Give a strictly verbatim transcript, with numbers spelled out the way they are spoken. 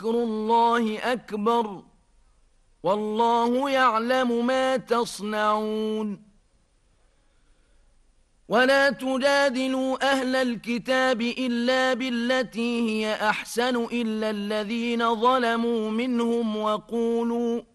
ولذكر الله أكبر والله يعلم ما تصنعون ولا تجادلوا أهل الكتاب إلا بالتي هي أحسن إلا الذين ظلموا منهم وقولوا